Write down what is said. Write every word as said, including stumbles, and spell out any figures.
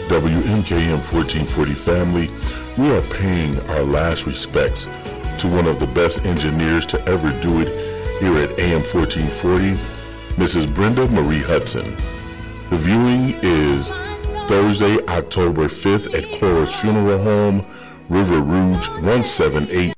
W M K M fourteen forty family, we are paying our last respects to one of the best engineers to ever do it here at A M fourteen forty, Missus Brenda Marie Hudson. The viewing is Thursday, October fifth at Cora's Funeral Home, River Rouge, one seven eight